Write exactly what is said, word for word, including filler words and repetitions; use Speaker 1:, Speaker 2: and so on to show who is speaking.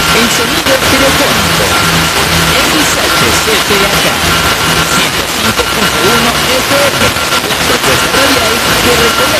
Speaker 1: en sonido estereofónico. X H C P acá, ciento cinco punto uno F M, la propuesta radial que recuerda